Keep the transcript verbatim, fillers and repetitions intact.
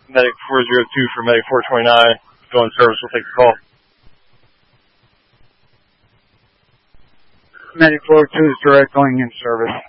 Medic four zero two for Medic four twenty-nine. Go in service. We'll take the call. Medic four oh two is direct going in service.